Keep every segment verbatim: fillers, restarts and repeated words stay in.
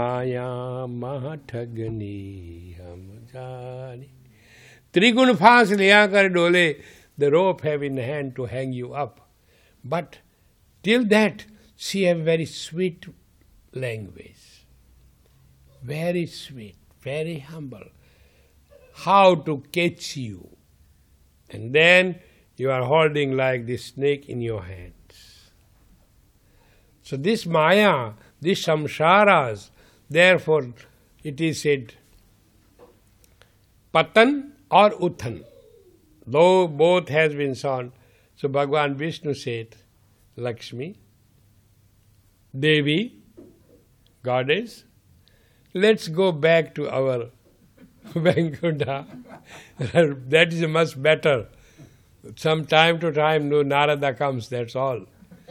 माया महा ठगनी हम जाने. Trigun फांस लिया कर डोले, the rope have in hand to hang you up. But till that, she have very sweet language. Very sweet, very humble. How to catch you. And then you are holding like this snake in your hands. So this Maya, these samsaras, therefore it is said, Patan or Uthan. Though both has been shown. So Bhagavan Vishnu said, Lakshmi, Devi, Goddess, let's go back to our Vaikuntha. That is much better. Some time to time, no Narada comes, that's all.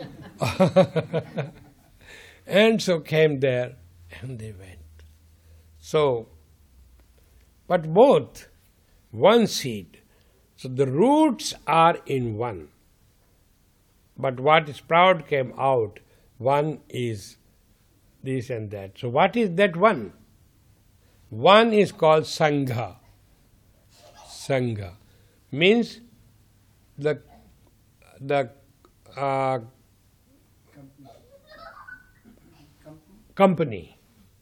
And so came there, and they went. So, but both, one seed. So the roots are in one. But what sprout came out, one is this and that. So what is that one? One is called Sangha. Sangha means the the uh, company.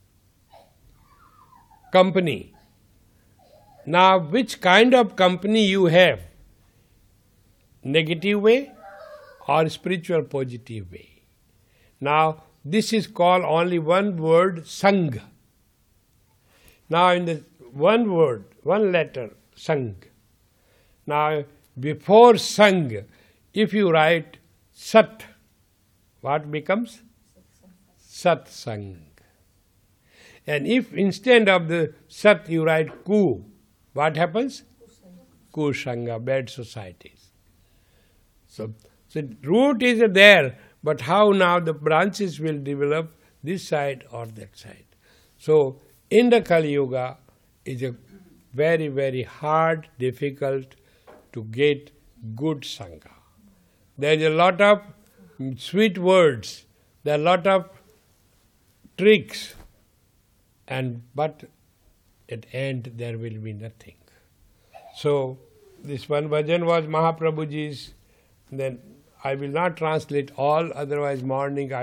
Company. Now, which kind of company you have? Negative way or spiritual positive way? Now, this is called only one word, Sangha. Now, in the one word, one letter, Sang. Now, before Sang, if you write Sat, what becomes? Satsang. And if instead of the Sat you write Ku, what happens? Kusanga, bad societies. So, so root is there, but how now the branches will develop this side or that side. So, in the Kali Yuga is a very, very hard, difficult to get good Sangha. There is a lot of sweet words, there are a lot of tricks, and but at end there will be nothing. So, this one bhajan was Mahaprabhuji's, then I will not translate all, otherwise morning I